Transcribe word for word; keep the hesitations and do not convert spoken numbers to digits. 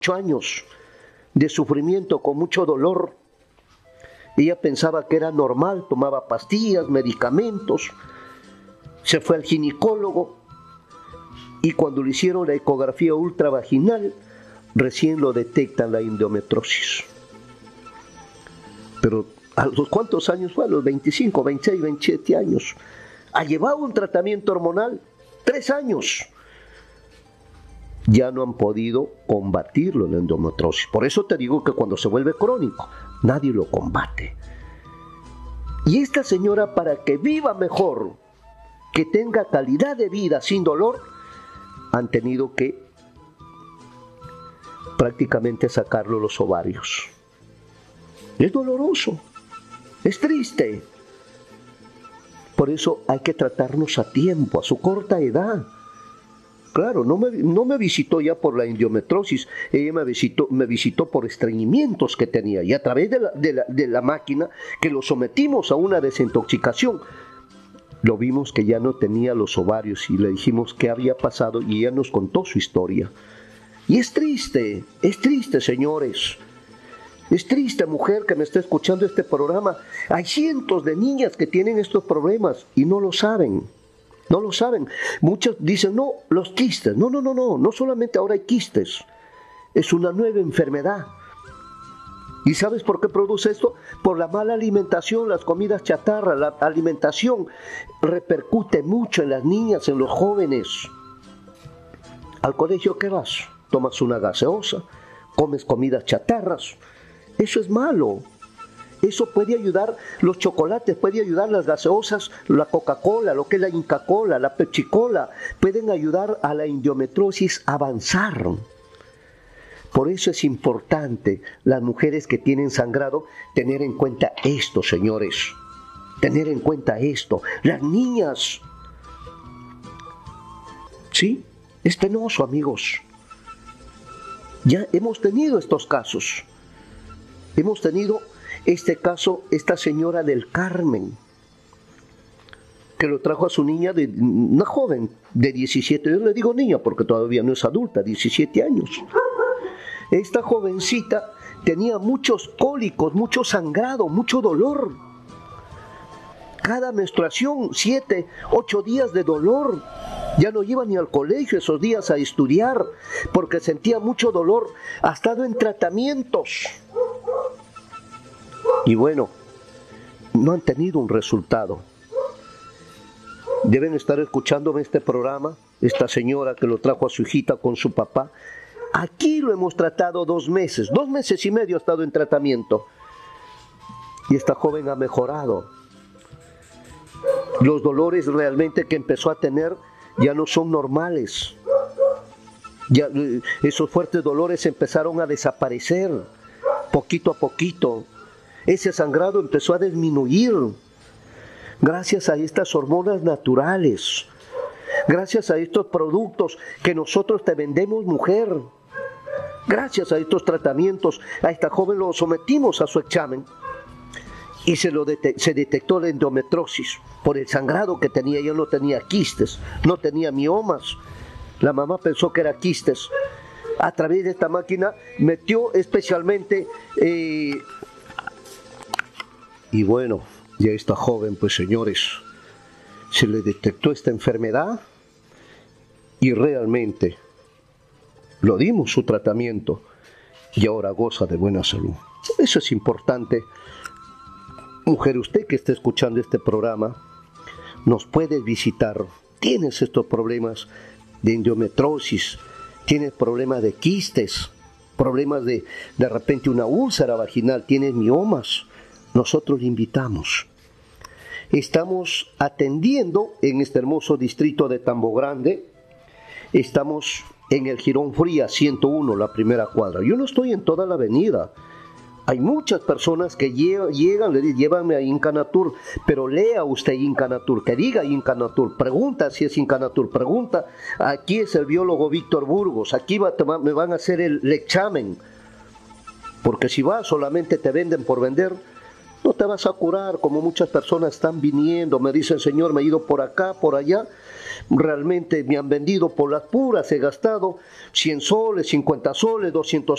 ocho años de sufrimiento, con mucho dolor. Ella pensaba que era normal, tomaba pastillas, medicamentos, se fue al ginecólogo y cuando le hicieron la ecografía ultravaginal, recién lo detectan la endometriosis. Pero ¿a los cuántos años fue? A los veinticinco, veintiséis, veintisiete años. Ha llevado un tratamiento hormonal, tres años. Ya no han podido combatirlo la endometriosis. Por eso te digo que cuando se vuelve crónico, nadie lo combate. Y esta señora, para que viva mejor, que tenga calidad de vida sin dolor, han tenido que prácticamente sacarle los ovarios. Es doloroso, es triste. Por eso hay que tratarnos a tiempo, a su corta edad. Claro, no me, no me visitó ya por la endometriosis, ella me visitó, me visitó por estreñimientos que tenía, y a través de la, de, la, de la máquina que lo sometimos a una desintoxicación, lo vimos que ya no tenía los ovarios y le dijimos qué había pasado y ella nos contó su historia. Y es triste, es triste, señores. Es triste, mujer, que me está escuchando este programa. Hay cientos de niñas que tienen estos problemas y no lo saben. No lo saben. Muchos dicen, no, los quistes. No, no, no, no. No solamente ahora hay quistes. Es una nueva enfermedad. ¿Y sabes por qué produce esto? Por la mala alimentación, las comidas chatarra. La alimentación repercute mucho en las niñas, en los jóvenes. ¿Al colegio qué vas? Tomas una gaseosa, comes comidas chatarras. Eso es malo. Eso puede ayudar, los chocolates, puede ayudar las gaseosas, la Coca-Cola, lo que es la Inca-Cola, la Pepsi-Cola, pueden ayudar a la endometriosis a avanzar. Por eso es importante, las mujeres que tienen sangrado, tener en cuenta esto, señores. Tener en cuenta esto. Las niñas. ¿Sí? Es penoso, amigos. Ya hemos tenido estos casos. Hemos tenido este caso, esta señora del Carmen, que lo trajo a su niña, de, una joven de diecisiete, yo le digo niña porque todavía no es adulta, diecisiete años. Esta jovencita tenía muchos cólicos, mucho sangrado, mucho dolor. Cada menstruación, siete, ocho días de dolor. Ya no iba ni al colegio esos días a estudiar porque sentía mucho dolor. Ha estado en tratamientos. Y bueno, no han tenido un resultado. Deben estar escuchándome este programa, esta señora que lo trajo a su hijita con su papá. Aquí lo hemos tratado dos meses, dos meses y medio ha estado en tratamiento. Y esta joven ha mejorado. Los dolores realmente que empezó a tener ya no son normales. Ya, esos fuertes dolores empezaron a desaparecer poquito a poquito. Ese sangrado empezó a disminuir gracias a estas hormonas naturales, gracias a estos productos que nosotros te vendemos, mujer. Gracias a estos tratamientos, a esta joven lo sometimos a su examen y se, lo dete- se detectó la endometriosis por el sangrado que tenía. Ella no tenía quistes, no tenía miomas. La mamá pensó que era quistes. A través de esta máquina metió especialmente eh, y bueno, ya esta joven, pues señores, se le detectó esta enfermedad y realmente lo dimos su tratamiento y ahora goza de buena salud. Eso es importante. Mujer, usted que está escuchando este programa, nos puedes visitar. Tienes estos problemas de endometriosis, tienes problemas de quistes, problemas de de repente una úlcera vaginal, tienes miomas. Nosotros le invitamos. Estamos atendiendo en este hermoso distrito de Tambo Grande. Estamos en el Jirón Frías ciento uno, la primera cuadra. Yo no estoy en toda la avenida. Hay muchas personas que llegan, llegan le dicen, llévame a Incanatur, pero lea usted Incanatur, que diga Incanatur, pregunta si es Incanatur, pregunta, aquí es el biólogo Víctor Burgos, aquí va, te va, me van a hacer el, el examen, porque si vas solamente te venden por vender, No te vas a curar como muchas personas están viniendo, me dicen, Señor, me he ido por acá, por allá, realmente me han vendido por las puras, he gastado cien soles, cincuenta soles, doscientos